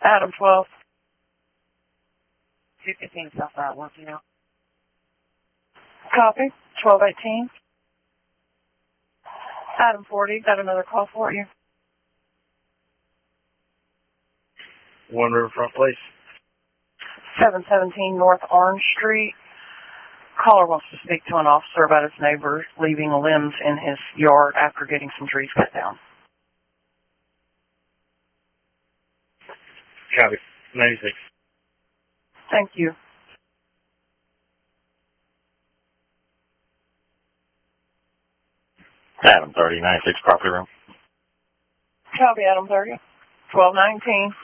Adam 12. 215 Southside, 1 Copy. 1218. Adam 40, got another call for you. One Riverfront Place. 717 North Orange Street. Caller wants to speak to an officer about his neighbor leaving limbs in his yard after getting some trees cut down. Copy. 96. Thank you. Adam 30, 96 property room. Copy, Adam 30. 1219.